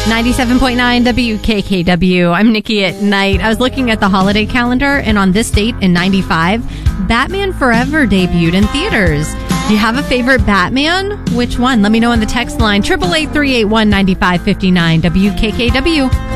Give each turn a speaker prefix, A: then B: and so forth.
A: 97.9 WKKW. I'm Nikki at Night. I was looking at the holiday calendar, and on this date in 95, Batman Forever debuted in theaters. Do you have a favorite Batman? Which one? Let me know on the text line, 888-381-9559 WKKW.